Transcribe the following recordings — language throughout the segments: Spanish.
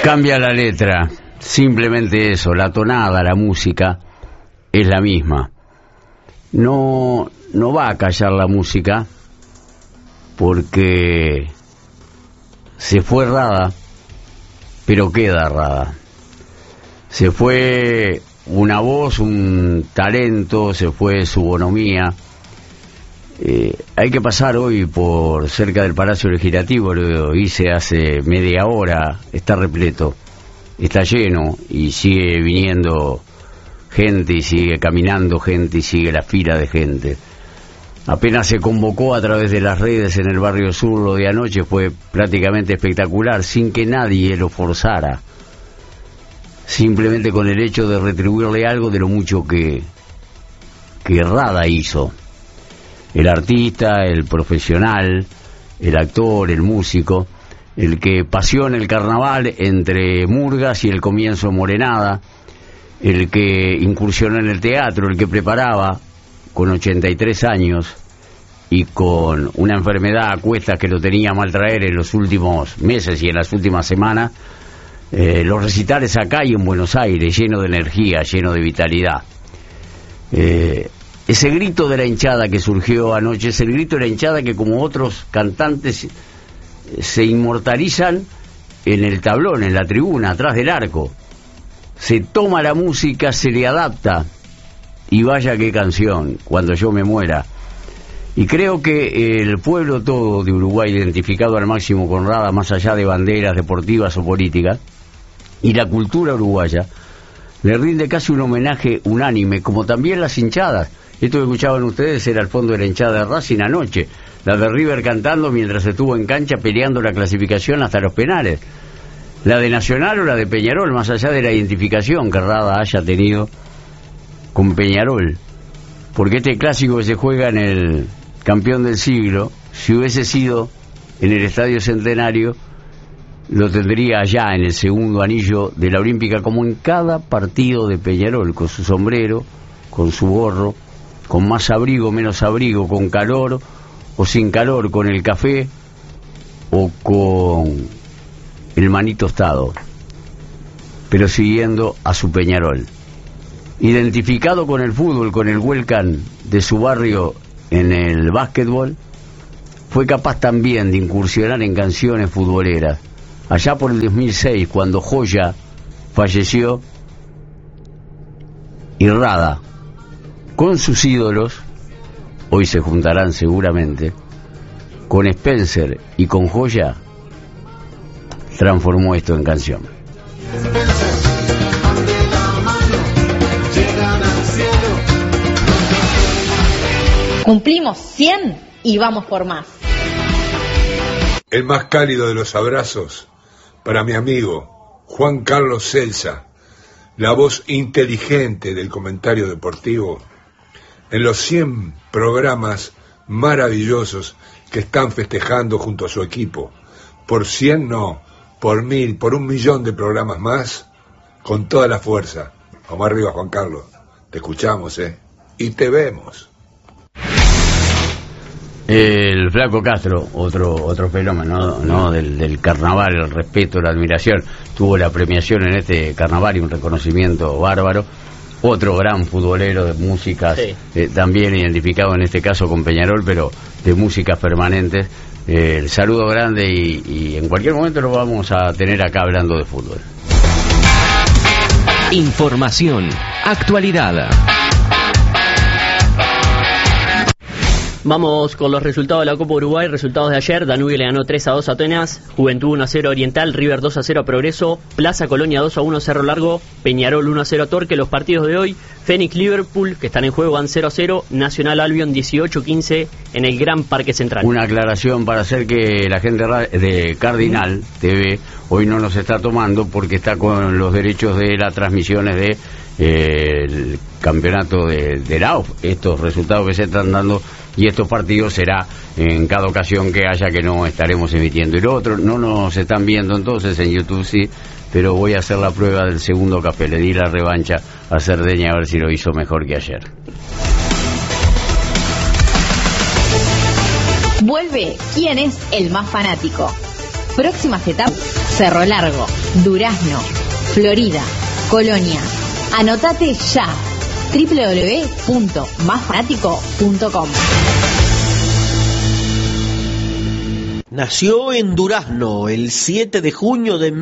Cambia la letra, simplemente eso, la tonada, la música es la misma. No va a callar la música porque se fue Rada, pero queda Rada. Se fue una voz, un talento, se fue su bonomía. Hay que pasar hoy por cerca del Palacio Legislativo, lo hice hace media hora, está repleto, está lleno y sigue viniendo gente y sigue caminando gente y sigue la fila de gente. Apenas se convocó a través de las redes en el barrio sur, lo de anoche fue prácticamente espectacular, sin que nadie lo forzara, simplemente con el hecho de retribuirle algo de lo mucho que Rada hizo. El artista, el profesional, el actor, el músico, el que paseó en el carnaval entre murgas y el comienzo morenada, el que incursionó en el teatro, el que preparaba con 83 años y con una enfermedad a cuestas que lo tenía a mal traer en los últimos meses y en las últimas semanas, los recitales acá y en Buenos Aires, lleno de energía, lleno de vitalidad. Ese grito de la hinchada que surgió anoche es el grito de la hinchada que, como otros cantantes, se inmortalizan en el tablón, en la tribuna, atrás del arco. Se toma la música, se le adapta, y vaya qué canción, Cuando yo me muera. Y creo que el pueblo todo de Uruguay, identificado al máximo con Rada, más allá de banderas deportivas o políticas, y la cultura uruguaya, le rinde casi un homenaje unánime, como también las hinchadas. Esto que escuchaban ustedes era el fondo de la hinchada de Racing anoche, la de River cantando mientras estuvo en cancha peleando la clasificación hasta los penales, la de Nacional o la de Peñarol, más allá de la identificación que Rada haya tenido con Peñarol, porque este clásico que se juega en el campeón del siglo, si hubiese sido en el Estadio Centenario, lo tendría allá en el segundo anillo de la Olímpica, como en cada partido de Peñarol, con su sombrero, con su gorro, con más abrigo, menos abrigo, con calor o sin calor, con el café o con el maní tostado, pero siguiendo a su Peñarol. Identificado con el fútbol, con el welcome de su barrio en el básquetbol, fue capaz también de incursionar en canciones futboleras. Allá por el 2006, cuando Joya falleció, y Rada, con sus ídolos, hoy se juntarán seguramente, con Spencer y con Joya, transformó esto en canción. Cumplimos 100 y vamos por más. El más cálido de los abrazos para mi amigo Juan Carlos Celsa, la voz inteligente del comentario deportivo, en los 100 programas maravillosos que están festejando junto a su equipo. Por 100 no, por 1000, por 1.000.000 de programas más, con toda la fuerza. Vamos arriba, Juan Carlos, te escuchamos, y te vemos. El Flaco Castro, otro fenómeno, ¿no? Del carnaval, el respeto, la admiración. Tuvo la premiación en este carnaval y un reconocimiento bárbaro. Otro gran futbolero de músicas, sí, también identificado en este caso con Peñarol, pero de músicas permanentes. El saludo grande y en cualquier momento lo vamos a tener acá hablando de fútbol. Información, actualidad. Vamos con los resultados de la Copa Uruguay. Resultados de ayer: Danubio le ganó 3-2 a Atenas, Juventud 1-0 a Oriental, River 2-0 a Progreso, Plaza Colonia 2-1 Cerro Largo, Peñarol 1-0 a Torque. Los partidos de hoy: Fénix Liverpool, que están en juego, van 0-0, Nacional Albion 18-15 en el Gran Parque Central. Una aclaración para hacer que la gente de Cardinal TV hoy no nos está tomando porque está con los derechos de las transmisiones de el campeonato de la AUF. Estos resultados que se están dando y estos partidos será en cada ocasión que haya, que no estaremos emitiendo. Y lo otro, no nos están viendo entonces en YouTube, sí, pero voy a hacer la prueba del segundo café. Le di la revancha a Cerdeña a ver si lo hizo mejor que ayer. Vuelve ¿Quién es el más fanático? Próximas etapas: Cerro Largo, Durazno, Florida, Colonia. Anotate ya. www.masfanático.com. Nació en Durazno el 7 de junio de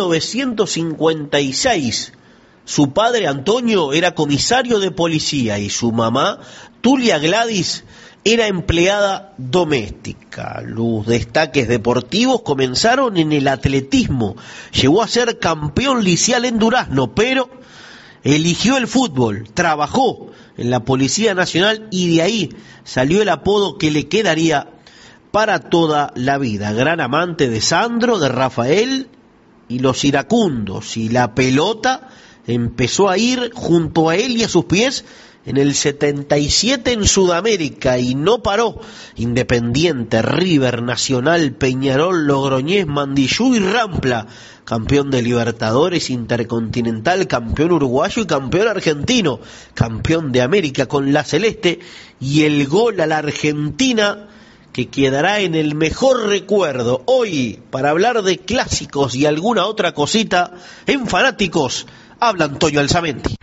1956. Su padre Antonio era comisario de policía y su mamá, Tulia Gladys, era empleada doméstica. Los destaques deportivos comenzaron en el atletismo. Llegó a ser campeón licial en Durazno, pero eligió el fútbol, trabajó en la Policía Nacional y de ahí salió el apodo que le quedaría para toda la vida. Gran amante de Sandro, de Rafael y los iracundos, y la pelota empezó a ir junto a él y a sus pies en el 77 en Sudamérica y no paró. Independiente, River, Nacional, Peñarol, Logroñés, Mandillú y Rampla. Campeón de Libertadores, Intercontinental, campeón uruguayo y campeón argentino. Campeón de América con la Celeste y el gol a la Argentina que quedará en el mejor recuerdo. Hoy, para hablar de clásicos y alguna otra cosita, en Fanáticos, habla Antonio Alzamenti.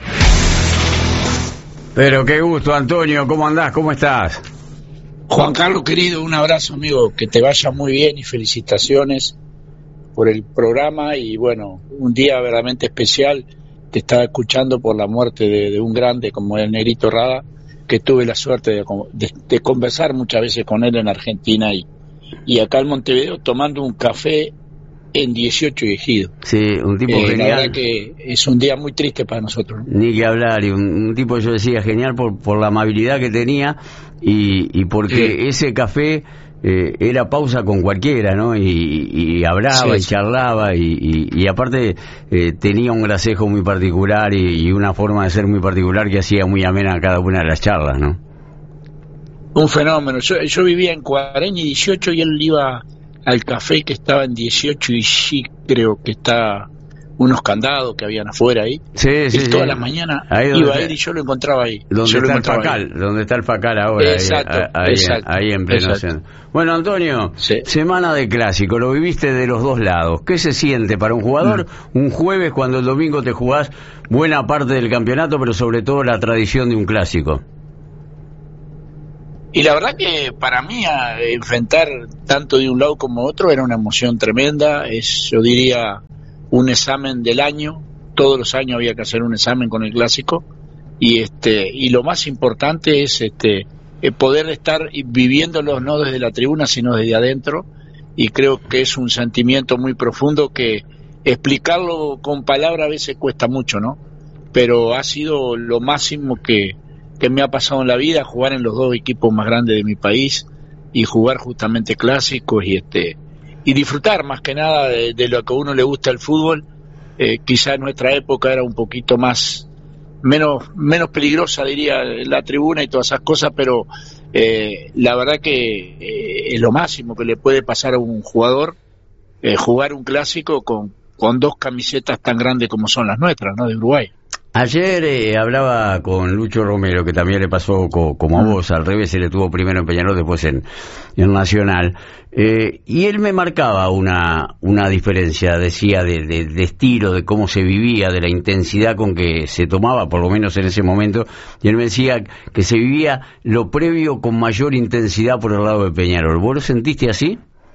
Pero qué gusto, Antonio, ¿cómo andás? ¿Cómo estás? Juan Carlos, querido, un abrazo, amigo, que te vaya muy bien y felicitaciones por el programa y bueno, un día verdaderamente especial. Te estaba escuchando por la muerte de un grande como el Negrito Rada, que tuve la suerte de conversar muchas veces con él en Argentina y acá en Montevideo tomando un café en 18 y Ejido. Sí, un tipo genial. La verdad que es un día muy triste para nosotros, ¿no? Ni que hablar, y un tipo, yo decía, genial por la amabilidad que tenía y porque sí, ese café era pausa con cualquiera, ¿no? Y hablaba, sí, y charlaba y aparte tenía un gracejo muy particular y una forma de ser muy particular que hacía muy amena cada una de las charlas, ¿no? Un fenómeno. Yo vivía en Cuareña y 18 y él iba al café que estaba en 18 y sí, creo que está unos candados que habían afuera ahí. Sí, sí, todas sí, las mañanas ahí iba a ir y yo lo encontraba ahí. Donde está el Facal ahora. Exacto, ahí en pleno centro. Bueno, Antonio, sí, semana de clásico, lo viviste de los dos lados. ¿Qué se siente para un jugador un jueves cuando el domingo te jugás buena parte del campeonato, pero sobre todo la tradición de un clásico? Y la verdad que para mí enfrentar tanto de un lado como otro era una emoción tremenda. Es, yo diría, un examen del año. Todos los años había que hacer un examen con el clásico y lo más importante es poder estar viviéndolo no desde la tribuna sino desde adentro, y creo que es un sentimiento muy profundo que explicarlo con palabras a veces cuesta mucho, ¿no? Pero ha sido lo máximo que me ha pasado en la vida, jugar en los dos equipos más grandes de mi país y jugar justamente clásicos y disfrutar más que nada de lo que a uno le gusta el fútbol. Quizá en nuestra época era un poquito menos peligrosa, diría, la tribuna y todas esas cosas, pero la verdad que es lo máximo que le puede pasar a un jugador, jugar un clásico con dos camisetas tan grandes como son las nuestras, ¿no?, de Uruguay. Ayer hablaba con Lucho Romero, que también le pasó como a vos, al revés, se le tuvo primero en Peñarol, después en Nacional, y él me marcaba una diferencia, decía, de estilo, de cómo se vivía, de la intensidad con que se tomaba, por lo menos en ese momento, y él me decía que se vivía lo previo con mayor intensidad por el lado de Peñarol. ¿Vos lo sentiste así?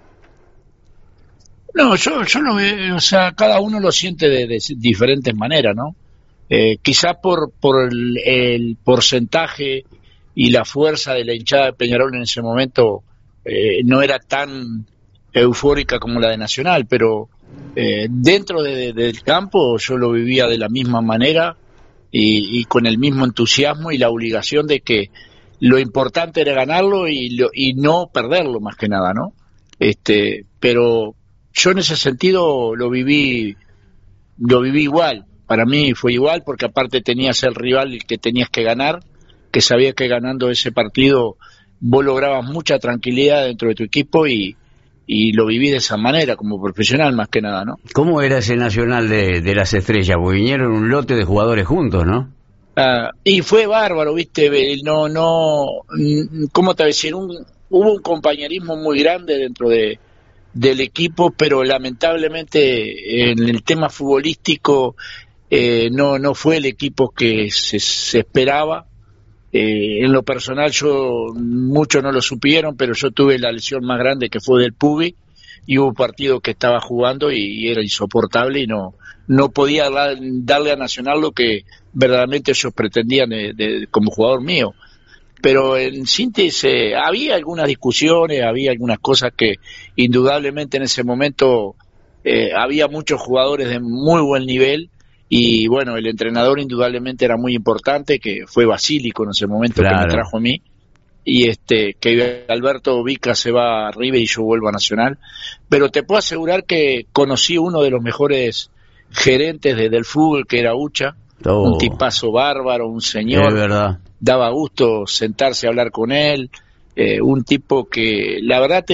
No, yo lo veo, o sea, cada uno lo siente de diferentes maneras, ¿no? Quizás por el porcentaje y la fuerza de la hinchada de Peñarol en ese momento no era tan eufórica como la de Nacional, pero dentro del campo yo lo vivía de la misma manera y con el mismo entusiasmo y la obligación de que lo importante era ganarlo y no perderlo, más que nada, ¿no? Pero yo en ese sentido lo viví igual. Para mí fue igual, porque aparte tenías el rival que tenías que ganar, que sabías que ganando ese partido vos lograbas mucha tranquilidad dentro de tu equipo y lo viví de esa manera, como profesional más que nada, ¿no? ¿Cómo era ese Nacional de las Estrellas? Porque vinieron un lote de jugadores juntos, ¿no? Y fue bárbaro, ¿viste? ¿Cómo te voy a decir? Hubo un compañerismo muy grande dentro de del equipo, pero lamentablemente en el tema futbolístico no fue el equipo que se esperaba. En lo personal muchos no lo supieron, pero yo tuve la lesión más grande, que fue del pubis, y hubo un partido que estaba jugando y era insoportable y no podía darle a Nacional lo que verdaderamente ellos pretendían como jugador mío. Pero en síntesis había algunas discusiones, había algunas cosas que indudablemente en ese momento había muchos jugadores de muy buen nivel, y bueno, el entrenador indudablemente era muy importante, que fue Basílico en ese momento, claro, que me trajo a mí, y que Alberto Vica se va a River y yo vuelvo a Nacional. Pero te puedo asegurar que conocí uno de los mejores gerentes del fútbol, que era Ucha, un tipazo bárbaro, un señor, es verdad. Daba gusto sentarse a hablar con él, un tipo que la verdad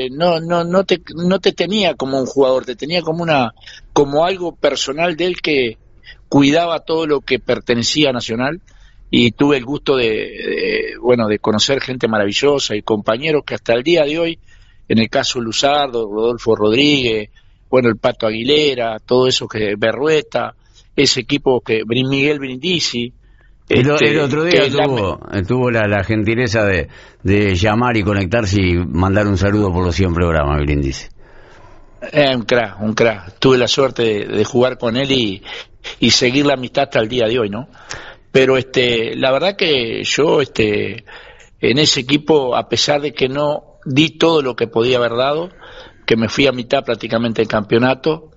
no te tenía como un jugador, te tenía como algo personal de él, que cuidaba todo lo que pertenecía a Nacional, y tuve el gusto de conocer gente maravillosa y compañeros que hasta el día de hoy, en el caso Luzardo, Rodolfo Rodríguez, el Pato Aguilera, todo eso, que Berrueta, ese equipo, que Miguel Brindisi. El otro día tuvo la gentileza de llamar y conectarse y mandar un saludo por los 100 programas, Brindisi. Un crack. Tuve la suerte de jugar con él y seguir la amistad hasta el día de hoy, ¿no? Pero la verdad que yo en ese equipo, a pesar de que no di todo lo que podía haber dado, que me fui a mitad prácticamente del campeonato,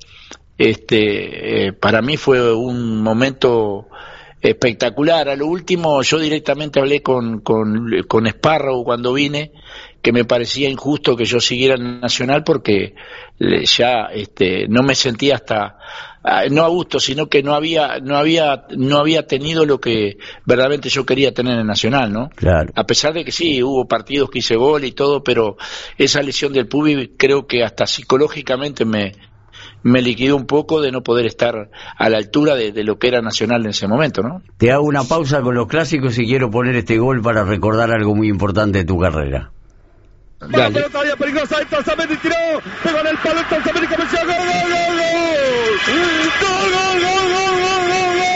para mí fue un momento espectacular. A lo último yo directamente hablé con Sparrow cuando vine, que me parecía injusto que yo siguiera en Nacional, porque ya no me sentía no a gusto, sino que no había tenido lo que verdaderamente yo quería tener en Nacional, ¿no? Claro. A pesar de que sí, hubo partidos que hice gol y todo, pero esa lesión del pubis creo que hasta psicológicamente me liquidó un poco, de no poder estar a la altura de lo que era Nacional en ese momento, ¿no? Te hago una pausa con los clásicos y quiero poner este gol para recordar algo muy importante de tu carrera. Dale. La pelota había peligrosa, entra Zamendi, tiró, pegó en el palo, entra Zamendi, comenzó, gol, gol, gol, gol, gol, gol, gol, gol, gol, gol, gol, gol.